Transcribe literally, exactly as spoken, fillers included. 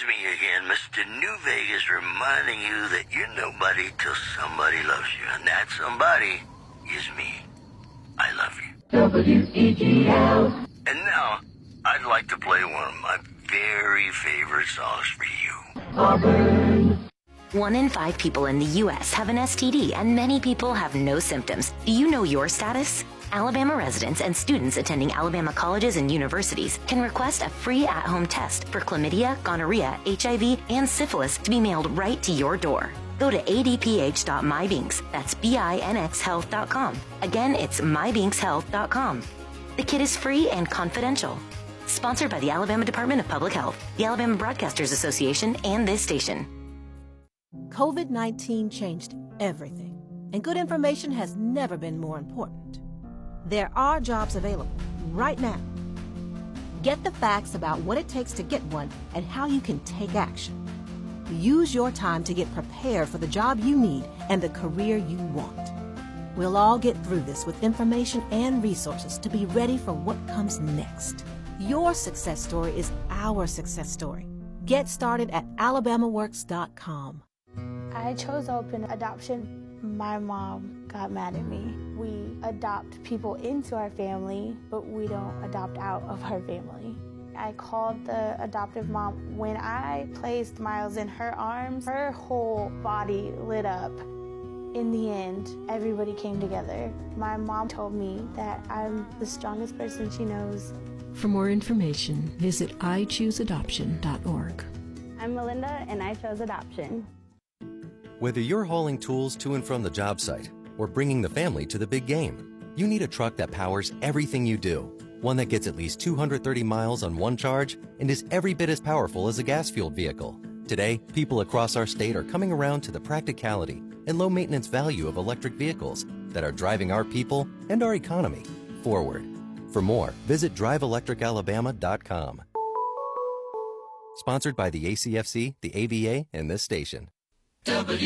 It's me again, Mister New Vegas, reminding you that you're nobody till somebody loves you. And that somebody is me. I love you. W E G L. And now, I'd like to play one of my very favorite songs for you. Auburn. One in five people in the U S have an S T D, and many people have no symptoms. Do you know your status? Alabama residents and students attending Alabama colleges and universities can request a free at-home test for chlamydia, gonorrhea, H I V, and syphilis to be mailed right to your door. Go to a d p h dot my binks, that's B I N X health dot com. Again, it's my binks health dot com. The kit is free and confidential. Sponsored by the Alabama Department of Public Health, the Alabama Broadcasters Association, and this station. COVID nineteen changed everything, and good information has never been more important. There are jobs available right now. Get the facts about what it takes to get one and how you can take action. Use your time to get prepared for the job you need and the career you want. We'll all get through this with information and resources to be ready for what comes next. Your success story is our success story. Get started at alabama works dot com. I chose open adoption. My mom got mad at me. We adopt people into our family, but we don't adopt out of our family. I called the adoptive mom. When I placed Miles in her arms, her whole body lit up. In the end, everybody came together. My mom told me that I'm the strongest person she knows. For more information, visit i choose adoption dot org. I'm Melinda, and I chose adoption. Whether you're hauling tools to and from the job site or bringing the family to the big game, you need a truck that powers everything you do. One that gets at least two hundred thirty miles on one charge and is every bit as powerful as a gas-fueled vehicle. Today, people across our state are coming around to the practicality and low-maintenance value of electric vehicles that are driving our people and our economy forward. For more, visit drive electric alabama dot com. Sponsored by the A C F C, the A V A, and this station. W